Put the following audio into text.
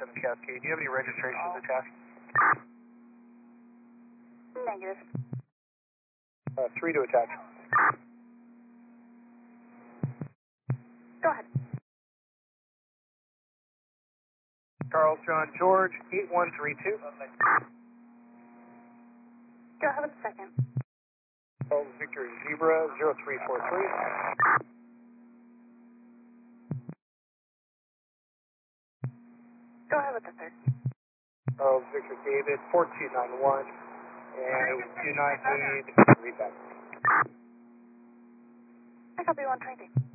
27 Cascade. Do you have any registrations attached? Negative. 3 to attach. Go ahead. Charles John George, 8132. Go ahead with the second. Charles Victor Zebra, 0343. Go ahead with the third. Charles Victor David, 4291. And we do not need readback. I copy 120.